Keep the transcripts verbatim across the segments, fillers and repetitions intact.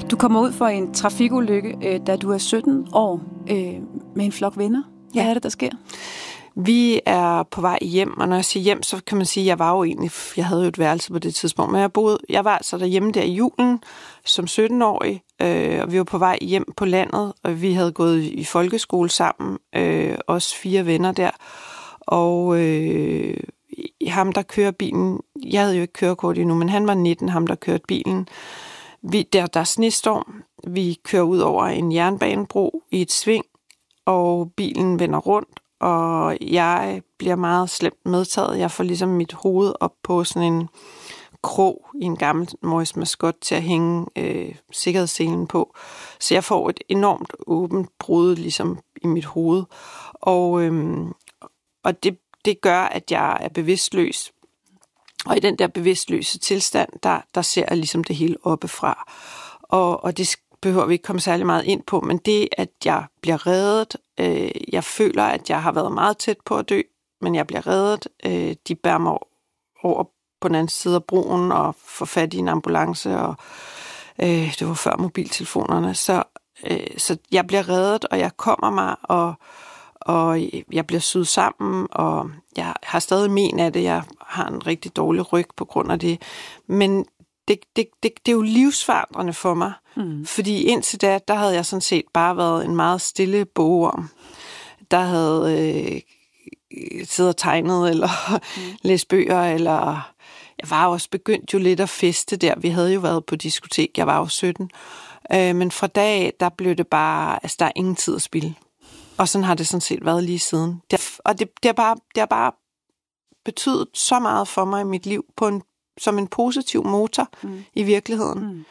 Du kommer ud for en trafikulykke, øh, da du er sytten år, øh, med en flok venner. Hvad Ja. er det, der sker? Vi er på vej hjem, og når jeg siger hjem, så kan man sige, at jeg var jo egentlig, jeg havde jo et værelse på det tidspunkt, men jeg boede, jeg var altså derhjemme der i julen som sytten-årig, øh, og vi var på vej hjem på landet, og vi havde gået i folkeskole sammen, øh, os fire venner der, og øh, ham, der kører bilen, jeg havde jo ikke kørekort endnu, men han var nitten, ham, der kørte bilen. Vi, der, der er snestorm, vi kører ud over en jernbanebro i et sving, og bilen vender rundt, og jeg bliver meget slemt medtaget. Jeg får ligesom mit hoved op på sådan en krog i en gammel Morris Mascot til at hænge øh, sikkerhedsselen på. Så jeg får et enormt åbent brud ligesom i mit hoved. Og, øhm, og det, det gør, at jeg er bevidstløs. Og i den der bevidstløse tilstand, der, der ser jeg ligesom det hele oppefra. Og, og det behøver vi ikke komme særlig meget ind på, men det, at jeg bliver reddet, øh, jeg føler, at jeg har været meget tæt på at dø, men jeg bliver reddet. Øh, de bærer mig over på den anden side af broen og får fat i en ambulance, og øh, det var før mobiltelefonerne. Så, øh, så jeg bliver reddet, og jeg kommer mig, og, og jeg bliver syet sammen, og jeg har stadig men af det. Jeg har en rigtig dårlig ryg på grund af det, men Det, det, det, det er jo livsforandrende for mig, mm. fordi indtil da, der havde jeg sådan set bare været en meget stille bogorm, der havde øh, siddet og tegnet, eller mm. læst bøger, eller jeg var også begyndt jo lidt at feste der. Vi havde jo været på diskotek, jeg var jo sytten, øh, men fra dag af, der blev det bare, altså der er ingen tid at spilde. Og sådan har det sådan set været lige siden. Det, og det, det, har bare, det har bare betydet så meget for mig i mit liv på en som en positiv motor mm. i virkeligheden. Mm.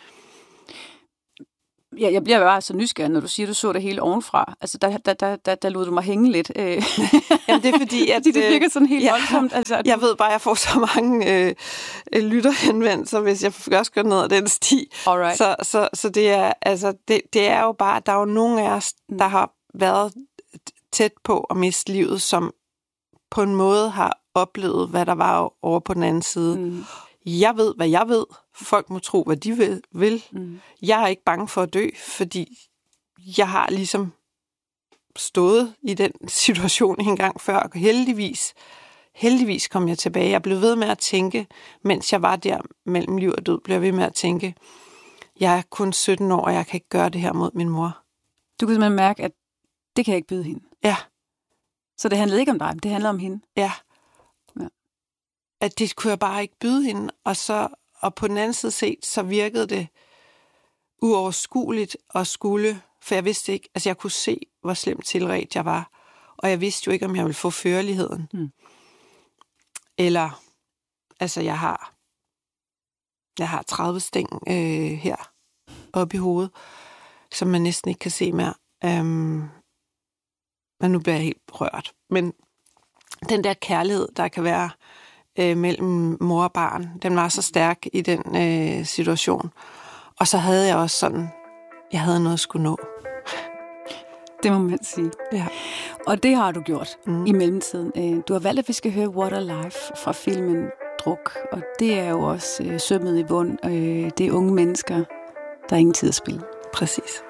Ja, jeg bliver bare så nysgerrig, når du siger, at du så det hele ovenfra. Altså, der, der, der, der, der lod du mig hænge lidt. Jamen, det er fordi, at... det virker sådan helt ja, voldsomt. Altså, at... Jeg ved bare, at jeg får så mange øh, lytterhenvendelser, hvis jeg først går ned ad den sti. Alright. Så, så, så det, er, altså, det, det er jo bare, der er jo nogle af os, der har været tæt på at miste livet, som på en måde har oplevet, hvad der var over på den anden side. Mm. Jeg ved, hvad jeg ved. Folk må tro, hvad de vil. vil. Mm. Jeg er ikke bange for at dø, fordi jeg har ligesom stået i den situation en gang før, og heldigvis, heldigvis kom jeg tilbage. Jeg blev ved med at tænke, mens jeg var der mellem liv og død, blev jeg ved med at tænke, jeg er kun sytten år, og jeg kan ikke gøre det her mod min mor. Du kan simpelthen mærke, at det kan jeg ikke byde hende. Ja. Så det handlede ikke om dig, det handlede om hende. Ja. At det kunne jeg bare ikke byde hende, og så og på den anden side set, så virkede det uoverskueligt at skulle, for jeg vidste ikke, altså jeg kunne se, hvor slemt tilredt jeg var, og jeg vidste jo ikke, om jeg ville få førligheden. Mm. Eller, altså jeg har, jeg har tredive sting øh, her oppe i hovedet, som man næsten ikke kan se mere. Um, men nu bliver jeg helt rørt. Men den der kærlighed, der kan være øh, mellem mor og barn, den var så stærk i den øh, situation. Og så havde jeg også sådan, jeg havde noget at skulle nå. Det må man sige. Ja. Og det har du gjort mm. i mellemtiden. Du har valgt, at vi skal høre What a Life fra filmen Druk. Og det er jo også øh, sømmet i bund. Øh, det er unge mennesker, der er ingen tid at spille. Præcis.